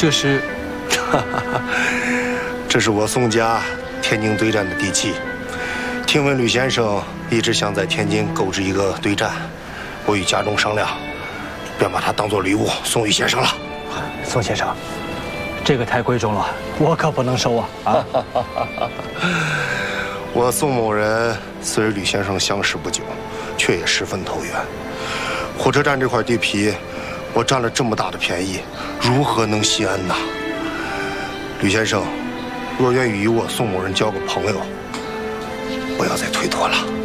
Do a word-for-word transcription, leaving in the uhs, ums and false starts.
这是， 这是我宋家天津对战的地契。听闻吕先生一直想在天津购置一个对战，我与家中商量，便把它当做礼物送与先生了。 宋先生，这个太贵重了，我可不能收啊！啊！ 我宋某人虽与吕先生相识不久，却也十分投缘。火车站这块地皮，我占了这么大的便宜，如何能心安呐？吕先生，若愿意与我宋某人交个朋友，不要再推脱了。